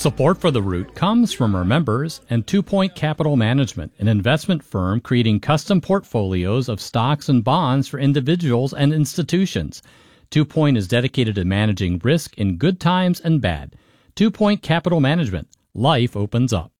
Support for The Root comes from our members and 2 Point Capital Management, an investment firm creating custom portfolios of stocks and bonds for individuals and institutions. 2 Point is dedicated to managing risk in good times and bad. 2 Point Capital Management. Life opens up.